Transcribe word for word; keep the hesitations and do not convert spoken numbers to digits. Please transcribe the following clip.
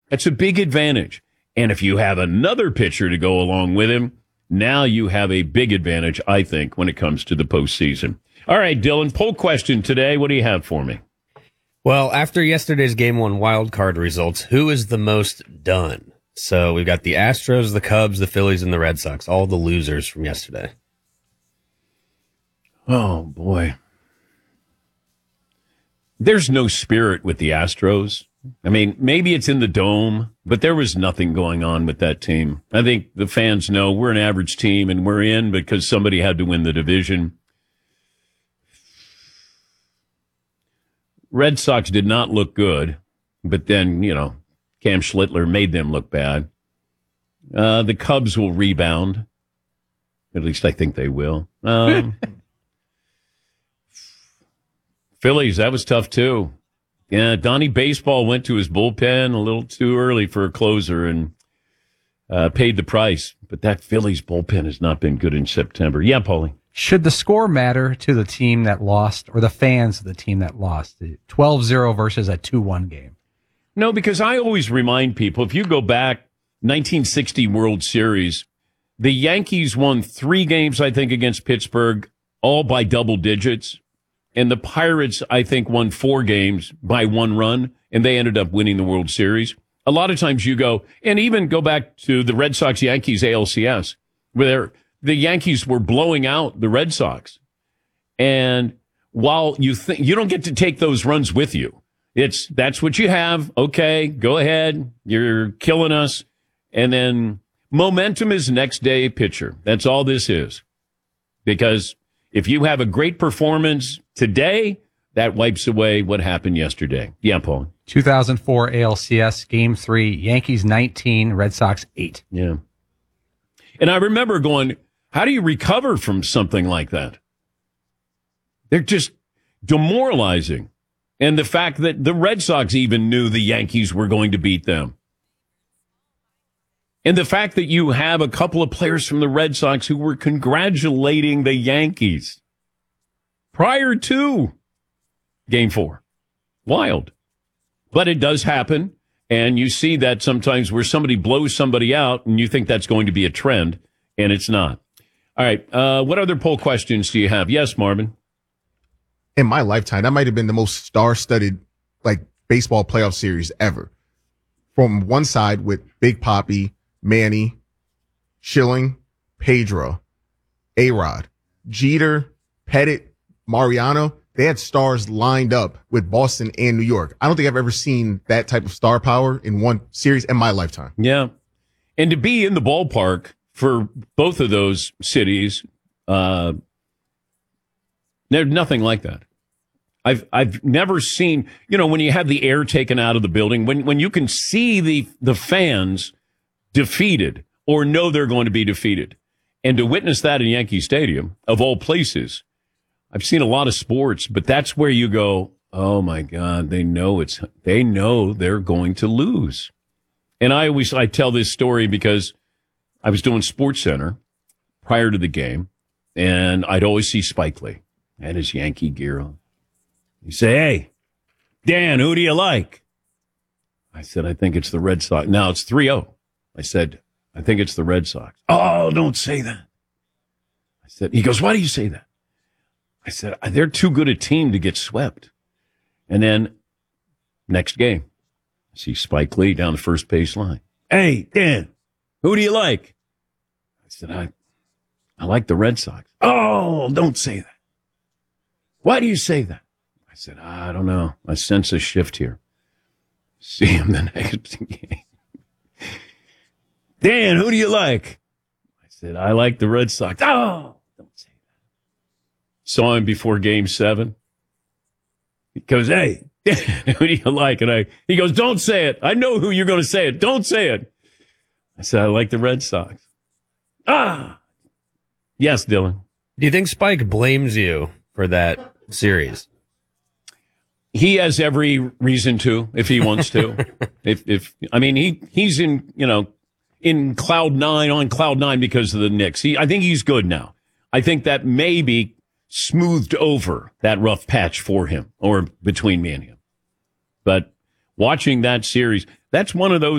That's a big advantage. And if you have another pitcher to go along with him, now you have a big advantage, I think, when it comes to the postseason. All right, Dylan, poll question today. What do you have for me? Well, after yesterday's Game one wild card results, who is the most done? So we've got the Astros, the Cubs, the Phillies, and the Red Sox, all the losers from yesterday. Oh, boy. There's no spirit with the Astros. I mean, maybe it's in the dome, but there was nothing going on with that team. I think the fans know we're an average team, and we're in because somebody had to win the division. Red Sox did not look good, but then, you know, Cam Schlittler made them look bad. Uh, the Cubs will rebound. At least I think they will. Um, Phillies, that was tough, too. Yeah, Donnie Baseball went to his bullpen a little too early for a closer and uh, paid the price. But that Phillies bullpen has not been good in September. Yeah, Paulie. Should the score matter to the team that lost or the fans of the team that lost? twelve zero versus a two one game. No, because I always remind people, if you go back, nineteen sixty World Series, the Yankees won three games, I think, against Pittsburgh, all by double digits. And the Pirates, I think, won four games by one run, and they ended up winning the World Series. A lot of times you go, and even go back to the Red Sox-Yankees A L C S, where the Yankees were blowing out the Red Sox. And while you think you don't get to take those runs with you, it's that's what you have. Okay, go ahead. You're killing us. And then momentum is next day pitcher. That's all this is. Because if you have a great performance today, that wipes away what happened yesterday. Yeah, Paul. two thousand four A L C S, Game three, Yankees nineteen, Red Sox eight. Yeah. And I remember going, how do you recover from something like that? They're just demoralizing. And the fact that the Red Sox even knew the Yankees were going to beat them. And the fact that you have a couple of players from the Red Sox who were congratulating the Yankees prior to Game four. Wild. But it does happen, and you see that sometimes where somebody blows somebody out, and you think that's going to be a trend, and it's not. All right, uh, what other poll questions do you have? Yes, Marvin? In my lifetime, that might have been the most star-studded, like, baseball playoff series ever. From one side with Big Papi, Manny, Schilling, Pedro, A-Rod, Jeter, Pettit, Mariano. They had stars lined up with Boston and New York. I don't think I've ever seen that type of star power in one series in my lifetime. Yeah. And to be in the ballpark for both of those cities, uh, there's nothing like that. I've I've never seen, you know, when you have the air taken out of the building, when when you can see the the fans defeated or know they're going to be defeated. And to witness that in Yankee Stadium, of all places, I've seen a lot of sports, but that's where you go, oh my God, they know it's they know they're going to lose. And I always I tell this story because I was doing Sports Center prior to the game, and I'd always see Spike Lee and his Yankee gear on. He'd say, hey, Dan, who do you like? I said, I think it's the Red Sox. Now it's three oh. I said, I think it's the Red Sox. Oh, don't say that. I said, he goes, why do you say that? I said, they're too good a team to get swept. And then next game, I see Spike Lee down the first base line. Hey, Dan, who do you like? I said, I, I like the Red Sox. Oh, don't say that. Why do you say that? I said, I don't know. I sense a shift here. See him the next game. Dan, who do you like? I said, I like the Red Sox. Oh, don't say that. Saw him before game seven. He goes, hey, who do you like? And I, he goes, don't say it. I know who you're going to say it. Don't say it. I said, I like the Red Sox. Ah, yes, Dylan. Do you think Spike blames you for that series? He has every reason to, if he wants to. if, if, I mean, he, he's in, you know, in cloud nine, on cloud nine because of the Knicks. He, I think he's good now. I think that maybe smoothed over that rough patch for him or between me and him. But watching that series, that's one of those